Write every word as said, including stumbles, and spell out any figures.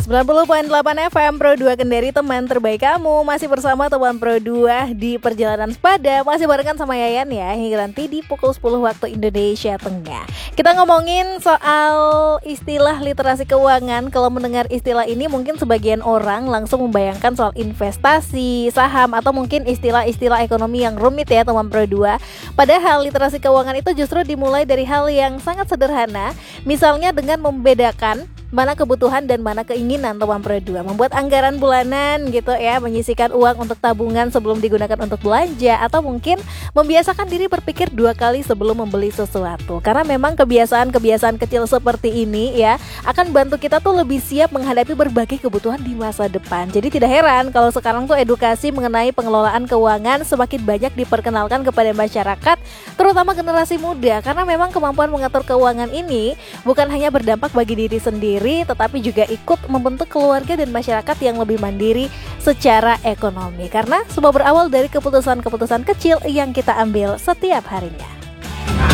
sembilan puluh koma delapan F M Pro dua Kendari, teman terbaik kamu. Masih bersama teman Pro dua di Perjalanan Sepada. Masih barengan sama Yayan ya, hingga nanti di pukul sepuluh waktu Indonesia Tengah. Kita ngomongin soal istilah literasi keuangan. Kalau mendengar istilah ini mungkin sebagian orang langsung membayangkan soal investasi, saham, atau mungkin istilah-istilah ekonomi yang rumit ya teman Pro dua. Padahal literasi keuangan itu justru dimulai dari hal yang sangat sederhana. Misalnya dengan membedakan mana kebutuhan dan mana keinginan teman Pro dua, membuat anggaran bulanan gitu ya, menyisihkan uang untuk tabungan sebelum digunakan untuk belanja, atau mungkin membiasakan diri berpikir dua kali sebelum membeli sesuatu. Karena memang kebiasaan-kebiasaan kecil seperti ini ya akan bantu kita tuh lebih siap menghadapi berbagai kebutuhan di masa depan. Jadi tidak heran kalau sekarang tuh edukasi mengenai pengelolaan keuangan semakin banyak diperkenalkan kepada masyarakat, terutama generasi muda, karena memang kemampuan mengatur keuangan ini bukan hanya berdampak bagi diri sendiri, tetapi juga ikut membentuk keluarga dan masyarakat yang lebih mandiri secara ekonomi. Karena semua berawal dari keputusan-keputusan kecil yang kita ambil setiap harinya.